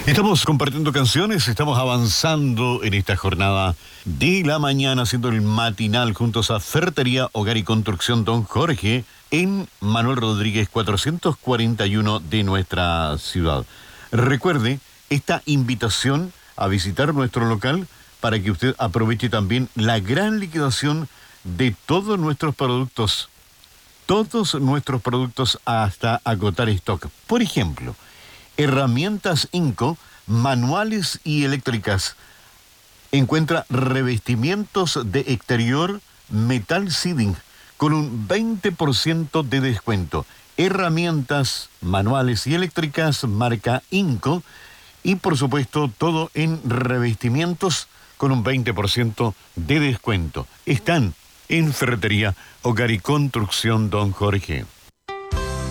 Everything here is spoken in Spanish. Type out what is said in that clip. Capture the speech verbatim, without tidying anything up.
Estamos compartiendo canciones, estamos avanzando en esta jornada de la mañana, haciendo el matinal juntos a Ferretería, Hogar y Construcción Don Jorge en Manuel Rodríguez cuatrocientos cuarenta y uno de nuestra ciudad. Recuerde esta invitación a visitar nuestro local para que usted aproveche también la gran liquidación de todos nuestros productos, todos nuestros productos hasta agotar stock. Por ejemplo, herramientas Inco, manuales y eléctricas. Encuentra revestimientos de exterior metal siding con un veinte por ciento de descuento. Herramientas, manuales y eléctricas, marca Inco. Y por supuesto, todo en revestimientos con un veinte por ciento de descuento. Están en Ferretería, Hogar y Construcción Don Jorge.